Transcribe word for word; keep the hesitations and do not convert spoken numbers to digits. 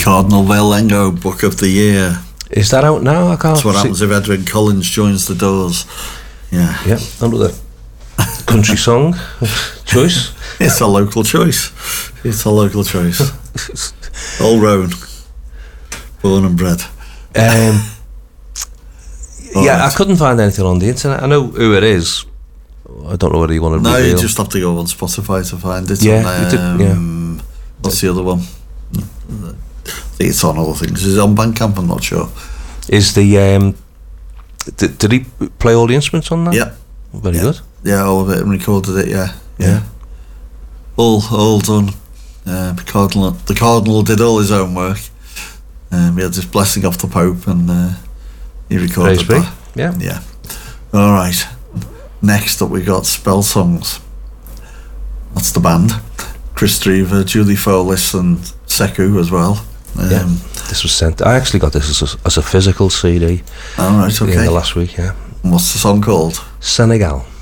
Cardinal Valengo Book of the Year. Is that out now? I can't. That's what see. happens if Edwin Collins joins the Doors. Yeah. Yeah, another country song choice. It's a local choice. It's a local choice. All round. Born and bred. Um, yeah, right. I couldn't find anything on the internet. I know who it is. I don't know whether you want to No, reveal. you just have to go on Spotify to find it. Yeah, and, you did, um, yeah. What's the other one? I think it's on other things. Is it on Bandcamp? I'm not sure. Is the um, did, did he play all the instruments on that? Yeah. Very yeah. good. Yeah, all of it, and recorded it. Yeah, yeah. Yeah. All, all done. Uh, the Cardinal, the Cardinal did all his own work. Um, he had this blessing off the Pope, and uh, he recorded Praise that. be. Yeah. Yeah. All right. Next up, we got Spell Songs. That's the band. Chris Drever, Julie Folis, and Seku as well. Um, Yeah. This was sent. I actually got this as a, as a physical C D. All right. Okay. In the last week. Yeah. And what's the song called? Senegal.